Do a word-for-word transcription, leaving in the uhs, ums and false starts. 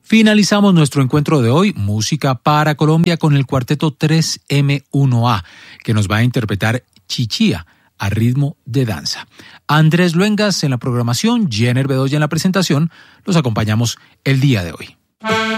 Finalizamos nuestro encuentro de hoy, Música para Colombia, con el cuarteto tres eme uno a, que nos va a interpretar Chichía, a ritmo de danza. Andrés Luengas en la programación, Jenner Bedoya en la presentación, los acompañamos el día de hoy.